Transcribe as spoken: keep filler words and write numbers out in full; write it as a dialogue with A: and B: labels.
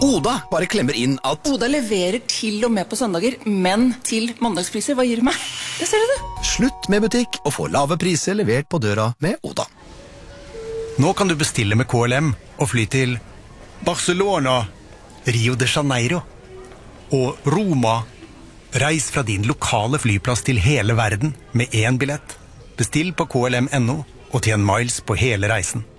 A: Oda bare klemmer inn at
B: Oda leverer til og med på søndager, men til mandagspriser. Hva gir du meg? Det ser du det.
A: slutt med butikk og få lave priser levert på døra med Oda.
C: Nå kan du bestille med K L M og fly til Barcelona, Rio de Janeiro og Roma. Reis fra din lokale flyplass til hele verden med én billett. Bestill på K L M punktum no og tjen miles på hele reisen.